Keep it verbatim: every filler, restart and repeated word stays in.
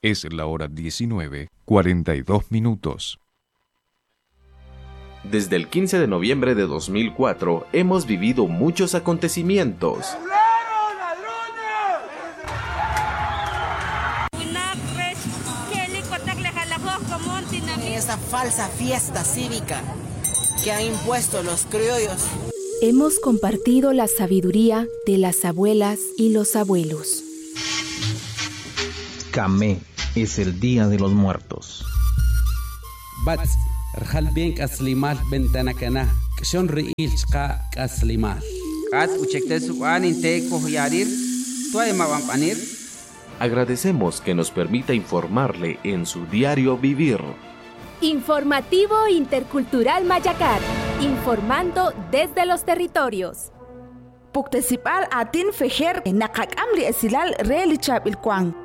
Es la hora diecinueve, cuarenta y dos minutos. Desde el quince de noviembre de dos mil cuatro hemos vivido muchos acontecimientos. Esa falsa fiesta cívica que han impuesto los criollos. Hemos compartido la sabiduría de las abuelas y los abuelos. Camé es el Día de los Muertos. Bats, Rjalbien Kaslimal Bentanakana, Kshon Riilchka Kaslimal. Kat Uchektesuan Inteko Yarir, Tuaemabampanir. Agradecemos que nos permita informarle en su diario vivir. Informativo Intercultural Mayacar, informando desde los territorios. Puktesipal atin fejer nakak amri esilal relichab ilkwang.